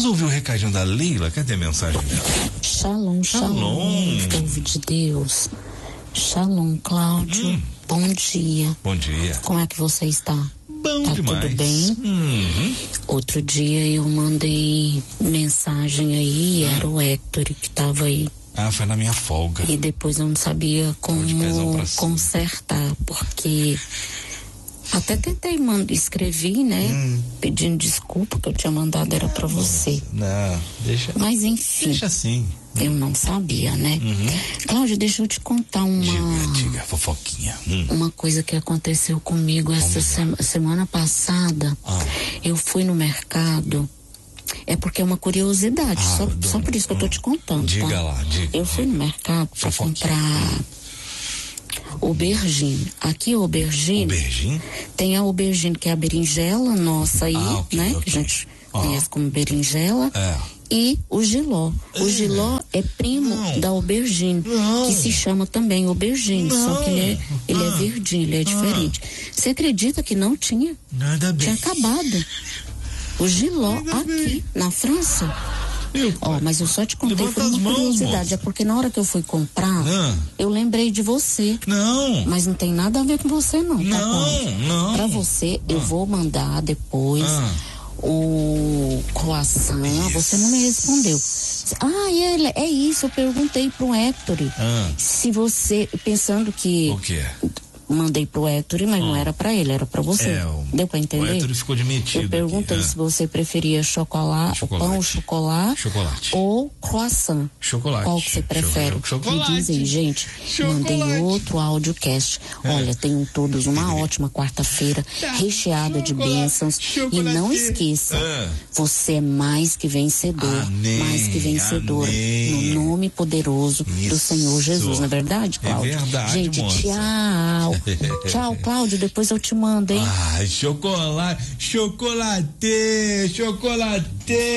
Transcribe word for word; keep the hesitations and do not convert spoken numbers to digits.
ouvir o recadinho da Leila? Cadê a mensagem dela? Shalom, shalom, Shalom. povo de Deus. Shalom, Cláudio. Hum. Bom dia. Bom dia. Como é que você está? Bom tá demais. Tudo bem? Uhum. Outro dia eu mandei mensagem aí, era o Héctor que tava aí. Ah, foi na minha folga. E depois eu não sabia como consertar, porque até tentei mandar, escrevi, né? Hum. Pedindo desculpa que eu tinha mandado era pra você. Não, deixa. Mas enfim. Deixa assim. Eu não sabia, né? Uhum. Cláudio, deixa eu te contar uma... Diga, diga, fofoquinha. Hum. Uma coisa que aconteceu comigo essa sema, semana passada. Ah. Eu fui no mercado. É porque é uma curiosidade, ah, só, só por isso que hum. eu tô te contando, diga tá? lá, diga. Eu fui no mercado pra comprar aubergine. Aqui aubergine, aubergine tem a aubergine que é a berinjela nossa aí, ah, okay, né? Okay. Que a gente ah. conhece como berinjela. É. E o jiló. O é. jiló é primo não. da aubergine, não. que se chama também aubergine, não. só que ele é, ele ah. é verdinho, ele é ah. diferente. Você acredita que não tinha? Nada bem. Tinha acabado. O jiló Nada aqui, bem. na França. Ó, oh, mas eu só te contei por uma mãos, curiosidade, moço. É porque na hora que eu fui comprar, ah. eu lembrei de você. Não. Mas não tem nada a ver com você não, não, tá bom? Não, Pra você, ah. eu vou mandar depois ah. o croissant, isso. Você não me respondeu. Ah, é, é isso, eu perguntei pro Héctor, ah. se você, pensando que... O quê? Mandei pro Héctor, mas ah. não era pra ele, era pra você. É, o, Deu pra entender? O Héctor ficou demitido. Eu perguntei aqui, se ah. você preferia chocolate, chocolate. pão, chocolate, chocolate ou croissant. Chocolate. Qual que você prefere? Chocolate. Me dizem, gente, chocolate. Mandei outro audiocast. É. Olha, tenham todos uma ótima quarta-feira, tá. recheada chocolate. de bênçãos. Chocolate. E não esqueça, ah. você é mais que vencedor, Amém. mais que vencedora. Amém. No nome poderoso Isso. do Senhor Jesus. Não é verdade, Cláudio? É verdade, gente, moça. tchau. Tchau, Cláudio, depois eu te mando, hein? Ah, chocolate, chocolate, chocolate.